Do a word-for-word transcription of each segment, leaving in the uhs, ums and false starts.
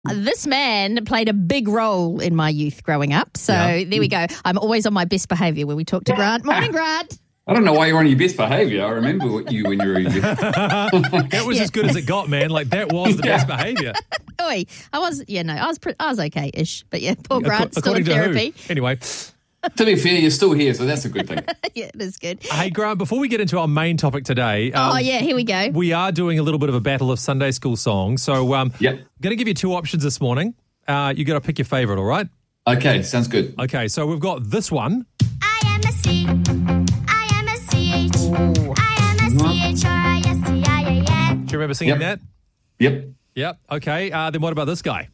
This man played a big role in my youth growing up. So yeah. There we go. I'm always on my best behaviour when we talk to Grant. Morning, Grant. I don't know why you're on your best behaviour. I remember you when you were youth. That was Yeah. as good as it got, man. Like, that was the Yeah. best behaviour. Oi, I was, yeah, no, I was, pre- I was okay-ish. But yeah, poor Grant, Ac- still in according to therapy. who? Anyway. To be fair, you're still here, so that's a good thing. Yeah, it is good. Hey, Grant, before we get into our main topic today. Oh, um, yeah, here we go. We are doing a little bit of a battle of Sunday school songs. So um, Yep. I'm going to give you two options this morning. Uh, you got to pick your favourite, all right? Okay, sounds good. Okay, so we've got this one. I am a C. I am a C H. I am a C H R I S T I A N. Do you remember singing Yep. that? Yep. Yep. Okay. Uh, then what about this guy?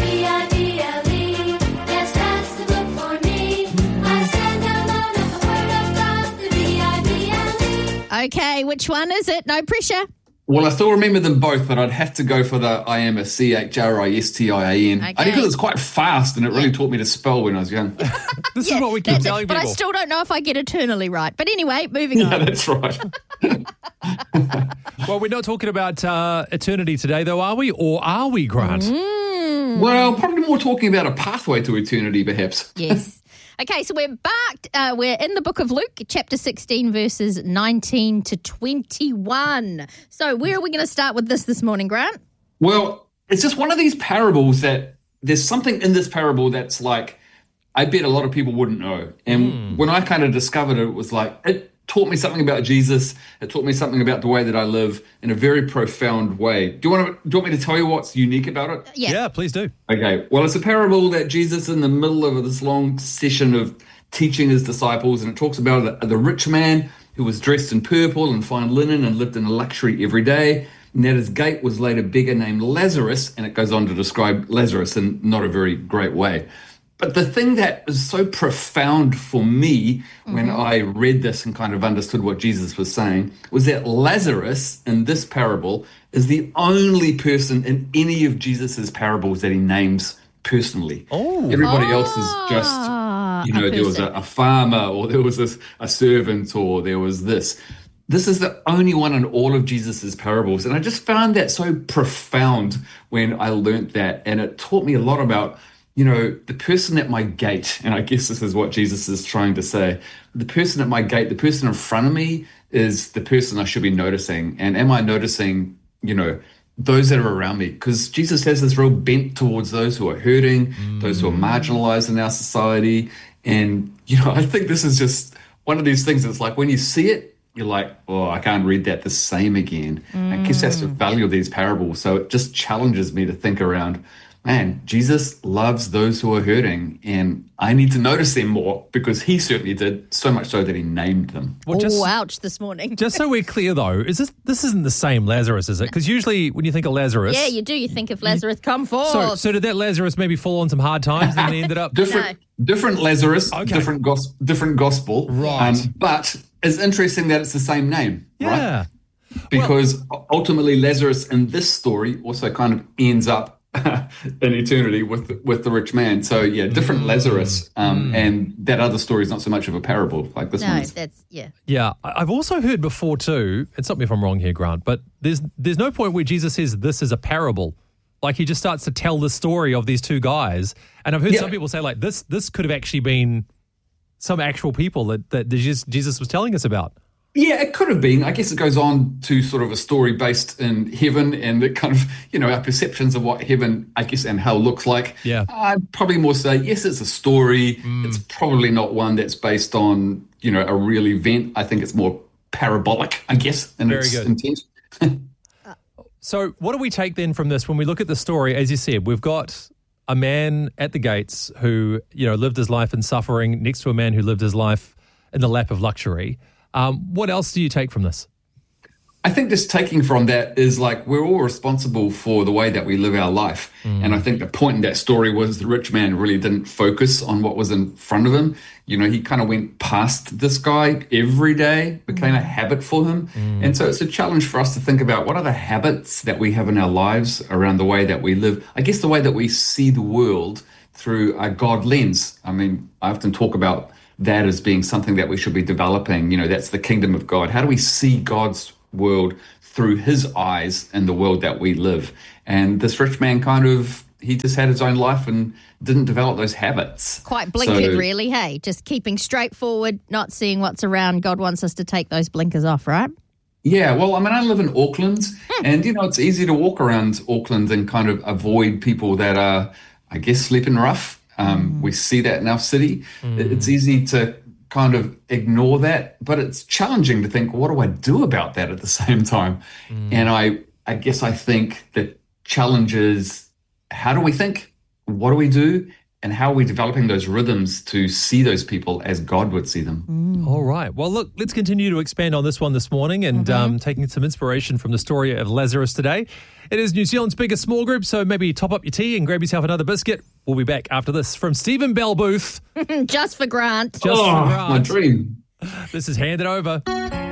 Okay, which one is it? No pressure. Well, I still remember them both, but I'd have to go for the I am a C H R I S T I A N. Okay. I think because it's quite fast and it really taught me to spell when I was young. This Yeah, is what we keep that's it. telling But people. I still don't know if I get eternally right. But anyway, moving Yeah, on. that's right. Well, we're not talking about uh, eternity today, though, are we? Or are we, Grant? Mm. Well, probably more talking about a pathway to eternity, perhaps. Yes. Okay, so we're back. Uh, we're in the book of Luke, chapter sixteen, verses nineteen to twenty-one. So where are we going to start with this this morning, Grant? Well, it's just one of these parables that there's something in this parable that's like, I bet a lot of people wouldn't know. And when I kind of discovered it, it was like, it taught me something about Jesus. It taught me something about the way that I live in a very profound way. Do you want to, do you want me to tell you what's unique about it? Yeah. Yeah, please do. Okay, well, it's a parable that Jesus, in the middle of this long session of teaching his disciples, and it talks about the, the rich man who was dressed in purple and fine linen and lived in luxury every day, and at his gate was laid a beggar named Lazarus, and it goes on to describe Lazarus in not a very great way. But the thing that was so profound for me when I read this and kind of understood what Jesus was saying was that Lazarus in this parable is the only person in any of Jesus's parables that he names personally. Oh. Everybody else is just, Ah, you know, a there was a, person. a farmer or there was a, a servant or there was this. This is the only one in all of Jesus's parables. And I just found that so profound when I learnt that. And it taught me a lot about, you know, the person at my gate, and I guess this is what Jesus is trying to say, the person at my gate, the person in front of me is the person I should be noticing. And am I noticing, you know, those that are around me? Because Jesus has this real bent towards those who are hurting, mm. those who are marginalized in our society. And, you know, I think this is just one of these things that's like when you see it, you're like, oh, I can't read that the same again. Mm. I guess that's the value of these parables. So it just challenges me to think around, man, Jesus loves those who are hurting, and I need to notice them more because he certainly did, so much so that he named them. Well, just, oh, ouch, this morning. just so we're clear, though, is this this isn't the same Lazarus, is it? Because usually when you think of Lazarus... Yeah, you do. You think of Lazarus, come forth. So, so did that Lazarus maybe fall on some hard times and then he ended up... Different, different Lazarus, Okay. different, gos- different gospel. Right. Um, but it's interesting that it's the same name, Yeah. right? Because ultimately Lazarus in this story also kind of ends up in eternity with the, with the rich man. So yeah, different mm. Lazarus, um, mm. and that other story is not so much of a parable like this no, one is. that's yeah. Yeah, I- I've also heard before too, and stop me if I'm wrong here, Grant, but there's there's no point where Jesus says this is a parable. Like he just starts to tell the story of these two guys, and I've heard Yeah. some people say like this this could have actually been some actual people that that Jesus Jesus was telling us about. Yeah, it could have been. I guess it goes on to sort of a story based in heaven and it kind of, you know, our perceptions of what heaven, I guess, and hell looks like. Yeah. I'd probably more say, yes, it's a story. Mm. It's probably not one that's based on, you know, a real event. I think it's more parabolic, I guess, in Very its good. intent. So what do we take then from this when we look at the story? As you said, we've got a man at the gates who, you know, lived his life in suffering next to a man who lived his life in the lap of luxury. Um, what else do you take from this? I think just taking from that is like we're all responsible for the way that we live our life. Mm. And I think the point in that story was the rich man really didn't focus on what was in front of him. You know, he kind of went past this guy every day, became mm. a habit for him. Mm. And so it's a challenge for us to think about what are the habits that we have in our lives around the way that we live. I guess the way that we see the world through a God lens. I mean, I often talk about that as being something that we should be developing. You know, that's the kingdom of God. How do we see God's world through his eyes in the world that we live? And this rich man kind of, he just had his own life and didn't develop those habits. Quite blinkered, So- really, hey? Just keeping straight forward, not seeing what's around. God wants us to take those blinkers off, right? Yeah, well, I mean, I live in Auckland, and, you know, it's easy to walk around Auckland and kind of avoid people that are, I guess, sleeping rough. Um, We see that in our city. It- It's easy to kind of ignore that, but it's challenging to think, what do I do about that at the same time? And I, I guess I think the challenge is, how do we think? What do we do? And how are we developing those rhythms to see those people as God would see them? All right. Well, look, let's continue to expand on this one this morning and um, taking some inspiration from the story of Lazarus today. It is New Zealand's biggest small group, so maybe top up your tea and grab yourself another biscuit. We'll be back after this from Stephen Bell Booth. Just for Grant. Just oh, for my Grant. dream. This is Hand It Over.